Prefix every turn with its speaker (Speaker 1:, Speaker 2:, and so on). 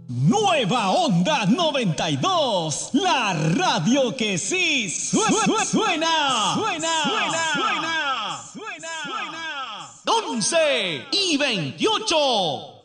Speaker 1: Nueva Onda 92, la radio que sí suena. 11 y 28.